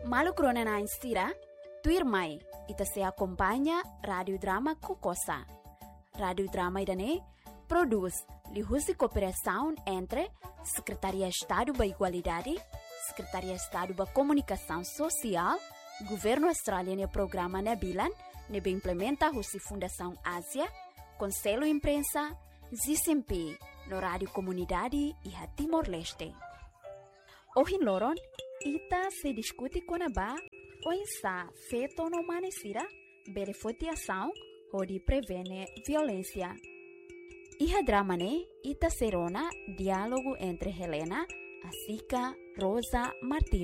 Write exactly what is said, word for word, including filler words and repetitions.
Malukrona na instira, tuirmai, ita se acompanha Rádio Drama Kokosa. Rádio Drama idane produz lihusi cooperação entre Secretaria de Estado da Igualdade, Secretaria de Estado da Comunicação Social, Governo Australiano e Programa Nabilan, nebe implementa a Fundação Ásia, Conselho Imprensa, Z S M P, no Rádio Comunidade e a Timor-Leste. Hoje, Loron, ita se discute com a ba, ou está feito no manesira, beneficiação, ou de prevene violência. E a drama, né, ita serona diálogo entre Helena, Asika, Rosa, Martins.